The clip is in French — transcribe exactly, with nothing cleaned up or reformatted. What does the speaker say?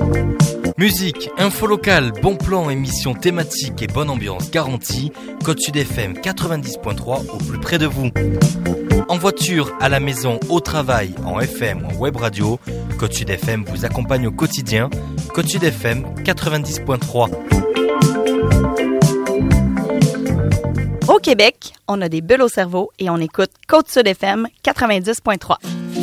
Musique, info locale, bon plan, émission thématique et bonne ambiance garantie. Côte Sud F M quatre-vingt-dix point trois au plus près de vous. En voiture, à la maison, au travail, en F M ou en web radio, Côte Sud F M vous accompagne au quotidien. Côte Sud F M quatre-vingt-dix point trois. Au Québec, on a des bulles au cerveau et on écoute Côte Sud F M quatre-vingt-dix point trois.